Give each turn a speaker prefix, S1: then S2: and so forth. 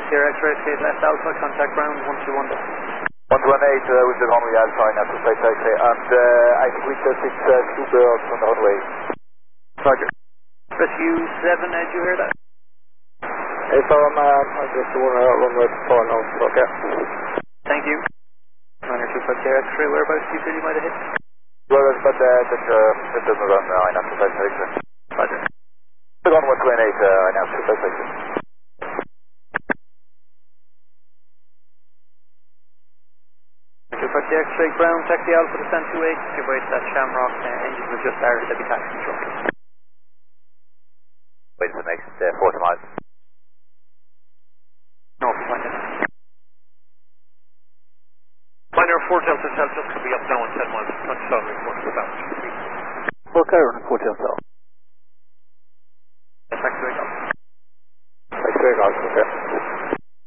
S1: Sierra X-ray, skate left Alpha, contact ground 121.
S2: 118 with the runway Alpha in Alpha Flight Taxi, and I think we just fixed two birds on the runway.
S1: Roger. Rescue 7, did you hear that?
S2: Hey, so I just want to runway 4 now, okay.
S1: Thank you. Runner 25 Sierra X-ray, whereabouts do you feel you might have hit?
S2: Well, but that doesn't run in Alpha Flight Taxi.
S1: Roger.
S2: The runway 28 in Alpha Flight Taxi.
S1: X-ray ground, taxi Alpha to stand 28, give way to that Shamrock, engine was just started, that'll be taxi control.
S2: Wait for the next 40 miles.
S1: No, fine.
S3: Minor 4 Delta Delta could be up now in 10 miles, 27 reports for that.
S2: Okay, running 4 Delta.
S1: Taxi Alpha.
S2: Taxi Alpha, okay.